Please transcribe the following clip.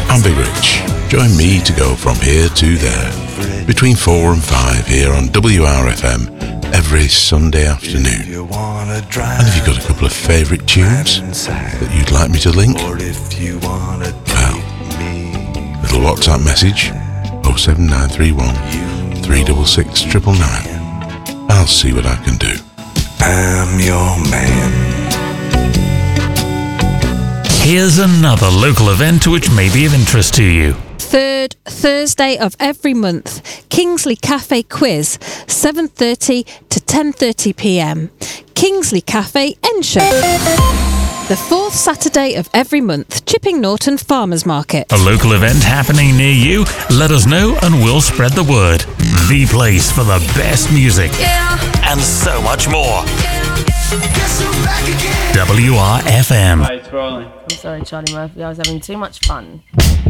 I'm Big Rich. Join me to go from here to there, between 4 and 5 here on WRFM every Sunday afternoon. And if you've got a couple of favourite tunes that you'd like me to link, well, little WhatsApp message 07931 366 999. I'll see what I can do. I'm your man. Here's another local event which may be of interest to you. Third Thursday of every month, Kingsley Cafe Quiz, 7:30 to 10:30 p.m. Kingsley Cafe, Ensham. The fourth Saturday of every month, Chipping Norton Farmers Market. A local event happening near you? Let us know and we'll spread the word. The place for the best music and so much more. WRFM. Right, it's rolling. I'm sorry, Charlie Murphy. I was having too much fun.